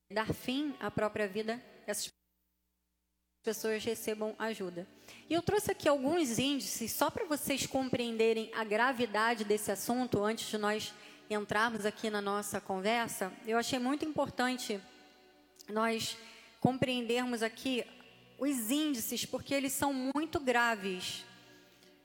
dar fim à própria vida, essas pessoas recebam ajuda. E eu trouxe aqui alguns índices, só para vocês compreenderem a gravidade desse assunto, antes de nós entrarmos aqui na nossa conversa. Eu achei muito importante nós compreendermos aqui os índices, porque eles são muito graves